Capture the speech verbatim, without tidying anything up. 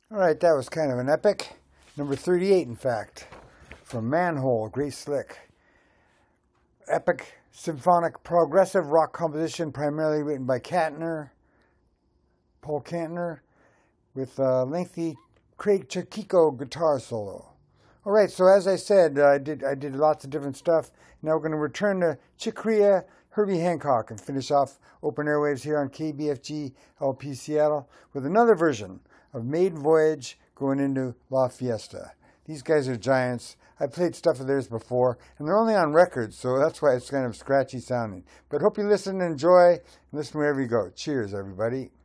All right, that was kind of an epic. Number thirty-eight, in fact, from Manhole, Grace Slick. Epic symphonic progressive rock composition, primarily written by Kantner, Paul Kantner, with a lengthy Craig Chakiko guitar solo. All right, so as I said, uh, I did I did lots of different stuff. Now we're going to return to Chick Corea, Herbie Hancock, and finish off Open Airwaves here on K B F G L P Seattle with another version of Maiden Voyage going into La Fiesta. These guys are giants. I played stuff of theirs before, and they're only on records, so that's why it's kind of scratchy sounding. But hope you listen and enjoy, and listen wherever you go. Cheers, everybody.